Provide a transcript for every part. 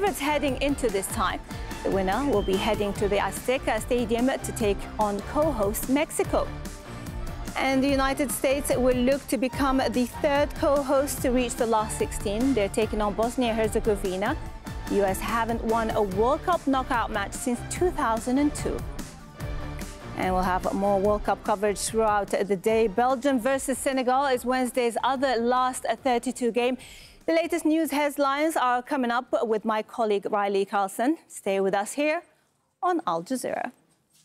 favourites heading into this time. The winner will be heading to the Azteca Stadium to take on co-host Mexico. And the United States will look to become the third co-host to reach the last 16. They're taking on Bosnia-Herzegovina. The US haven't won a World Cup knockout match since 2002. And we'll have more World Cup coverage throughout the day. Belgium versus Senegal is Wednesday's other last 32 game. The latest news headlines are coming up with my colleague Riley Carlson. Stay with us here on Al Jazeera.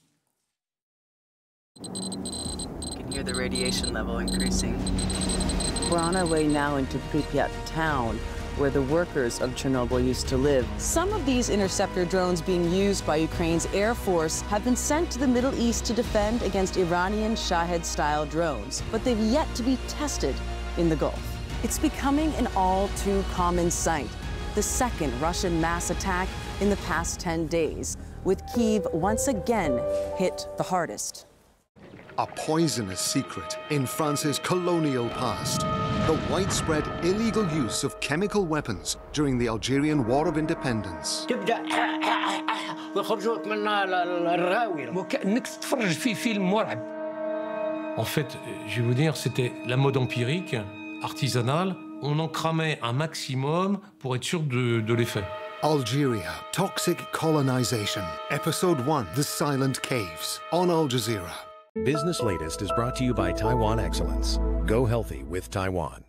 You can hear the radiation level increasing. We're on our way now into Pripyat town, where the workers of Chernobyl used to live. Some of these interceptor drones being used by Ukraine's Air Force have been sent to the Middle East to defend against Iranian Shahed-style drones, but they've yet to be tested in the Gulf. It's becoming an all-too common sight, the second Russian mass attack in the past 10 days, with Kyiv once again hit the hardest. A poisonous secret in France's colonial past. The widespread illegal use of chemical weapons during the Algerian War of Independence. En fait, je vais vous dire, c'était la mode empirique, artisanale. On en cramait un maximum pour être sûr de l'effet. Algeria, Toxic Colonization. Episode 1, The Silent Caves, on Al Jazeera. Business Latest is brought to you by Taiwan Excellence. Go healthy with Taiwan.